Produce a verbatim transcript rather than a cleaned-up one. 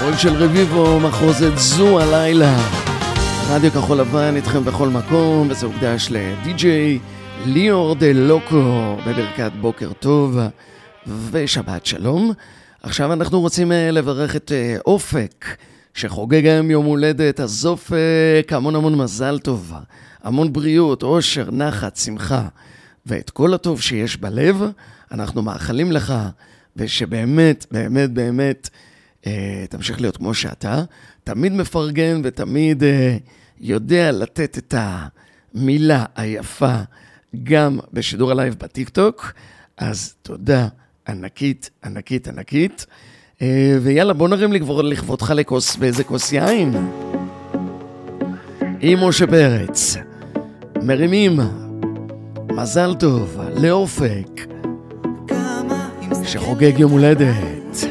פרויקט של רביבו, מחרוזת זו הלילה. רדיו כחול לבן איתכם בכל מקום, וזה הוקדש לדי-ג'יי ליאור דה לוקו בברכת בוקר טוב ושבת שלום. עכשיו אנחנו רוצים לברך את אופק שחוגג היום יום הולדת, אז אופק, המון המון מזל טוב, המון בריאות, אושר, נחת, שמחה ואת כל הטוב שיש בלב אנחנו מאחלים לך, ושבאמת באמת באמת אה, תמשיך להיות כמו שאתה, תמיד מפרגן ותמיד אה, יודע לתת את המילה היפה גם בשידור הלייב בטיק-טוק. אז תודה ענקית, ענקית, ענקית. אה, ויאללה, בוא נרים לכבודך לכוס, באיזה כוס יין. עם משה פרץ. מרימים. מזל טוב לאופק שחוגג יום הולדת.